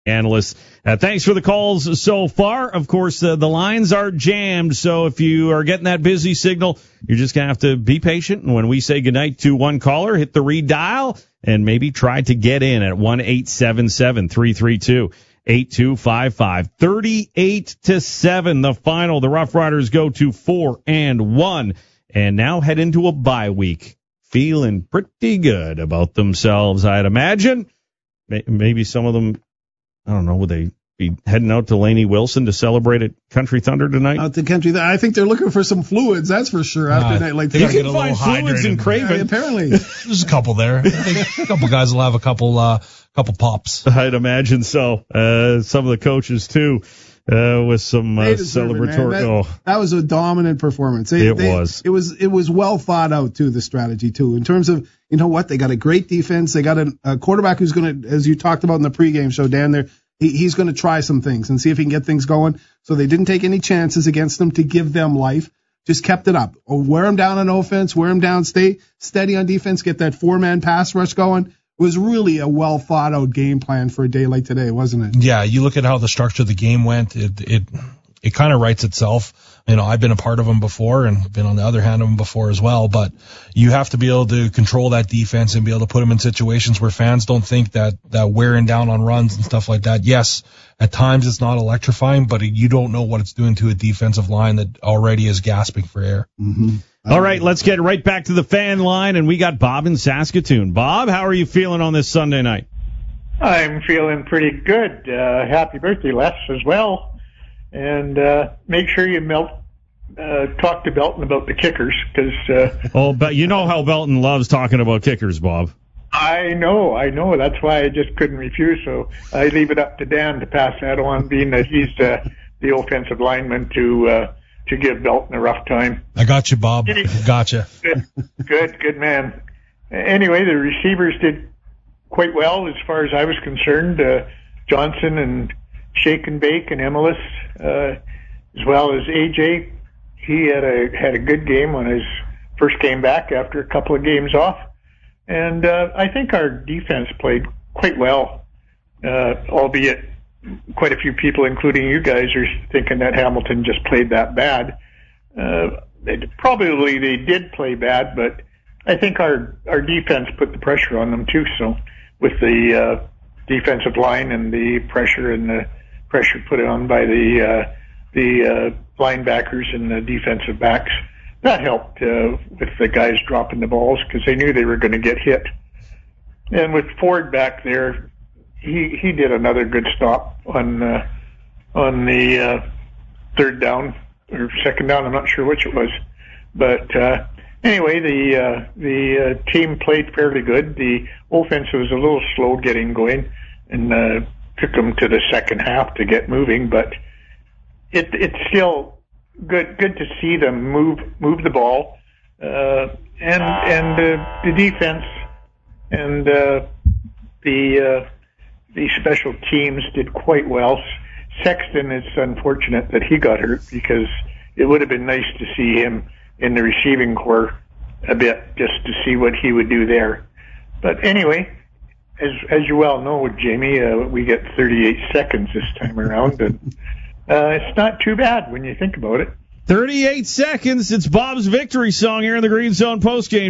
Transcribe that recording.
analysts. Thanks for the calls so far. Of course, the lines are jammed, so if you are getting that busy signal, you're just going to have to be patient. And when we say goodnight to one caller, hit the redial and maybe try to get in at 1-877-332-8255. 38-7, the final. The Rough Riders go to 4-1 and now head into a bye week. Feeling pretty good about themselves, I'd imagine. Maybe some of them, I don't know, would they be heading out to Laney Wilson to celebrate at Country Thunder tonight? Out to Country Thunder. I think they're looking for some fluids, that's for sure. After a night like you can find fluids in Craven. Yeah, apparently. There's a couple there. I think a couple guys will have a couple pops. I'd imagine so. Some of the coaches, too, with some celebratory. That was a dominant performance. It was well thought out, too, the strategy, too, in terms of, you know what, they got a great defense. They got a quarterback who's going to, as you talked about in the pregame show, Dan, he's going to try some things and see if he can get things going. So they didn't take any chances against them to give them life. Just kept it up. Wear them down on offense, wear them down, stay steady on defense, get that 4-man pass rush going. It was really a well thought out game plan for a day like today, wasn't it? Yeah, you look at how the structure of the game went. It kind of writes itself. You know, I've been a part of them before and been on the other hand of them before as well, but you have to be able to control that defense and be able to put them in situations where fans don't think that wearing down on runs and stuff like that. Yes, at times it's not electrifying, but you don't know what it's doing to a defensive line that already is gasping for air. Mm-hmm. All right, let's get right back to the fan line, and we got Bob in Saskatoon. Bob, how are you feeling on this Sunday night? I'm feeling pretty good. Happy birthday, Les, as well. And make sure you talk to Belton about the kickers, because but you know how Belton loves talking about kickers, Bob. I know. That's why I just couldn't refuse. So I leave it up to Dan to pass that on, being that he's the offensive lineman to give Belton a rough time. I got you, Bob. Gotcha. Good man. Anyway, the receivers did quite well as far as I was concerned. Johnson and Shake and Bake and Emilus, as well as AJ. He had a good game on his first game back after a couple of games off. And I think our defense played quite well, albeit quite a few people, including you guys, are thinking that Hamilton just played that bad. Probably they did play bad, but I think our defense put the pressure on them too. So with the defensive line and the pressure put on by the linebackers and the defensive backs, that helped with the guys dropping the balls because they knew they were going to get hit. And with Ford back there, he did another good stop on the third down or second down. I'm not sure which it was, but anyway, the team played fairly good. The offense was a little slow getting going, and took them to the second half to get moving. But it's still good to see them move the ball, and the defense and the special teams did quite well. Sexton, it's unfortunate that he got hurt because it would have been nice to see him in the receiving corps a bit just to see what he would do there. But anyway, as you well know, Jamie, we get 38 seconds this time around, and it's not too bad when you think about it. 38 seconds. It's Bob's victory song here in the Green Zone postgame